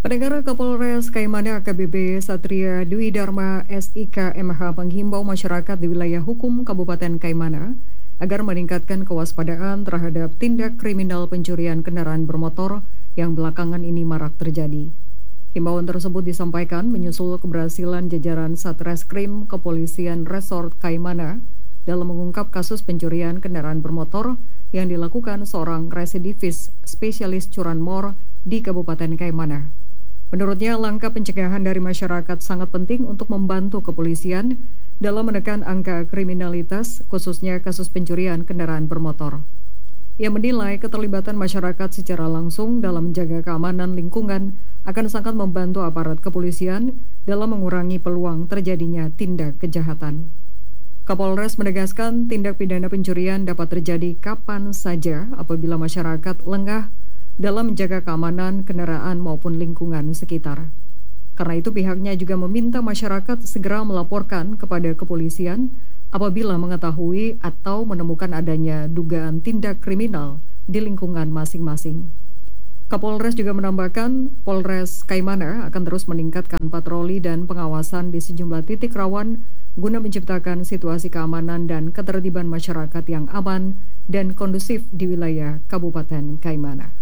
Pendengar Kapolres Kaimana AKBP Satria Dwi Dharma SIK MH menghimbau masyarakat di wilayah hukum Kabupaten Kaimana agar meningkatkan kewaspadaan terhadap tindak kriminal pencurian kendaraan bermotor yang belakangan ini marak terjadi. Himbauan tersebut disampaikan menyusul keberhasilan jajaran Satreskrim Kepolisian Resort Kaimana dalam mengungkap kasus pencurian kendaraan bermotor yang dilakukan seorang residivis spesialis curanmor di Kabupaten Kaimana. Menurutnya, langkah pencegahan dari masyarakat sangat penting untuk membantu kepolisian dalam menekan angka kriminalitas, khususnya kasus pencurian kendaraan bermotor. Ia menilai keterlibatan masyarakat secara langsung dalam menjaga keamanan lingkungan akan sangat membantu aparat kepolisian dalam mengurangi peluang terjadinya tindak kejahatan. Kapolres menegaskan tindak pidana pencurian dapat terjadi kapan saja apabila masyarakat lengah dalam menjaga keamanan kendaraan maupun lingkungan sekitar. Karena itu pihaknya juga meminta masyarakat segera melaporkan kepada kepolisian apabila mengetahui atau menemukan adanya dugaan tindak kriminal di lingkungan masing-masing. Kapolres juga menambahkan, Polres Kaimana akan terus meningkatkan patroli dan pengawasan di sejumlah titik rawan guna menciptakan situasi keamanan dan ketertiban masyarakat yang aman dan kondusif di wilayah Kabupaten Kaimana.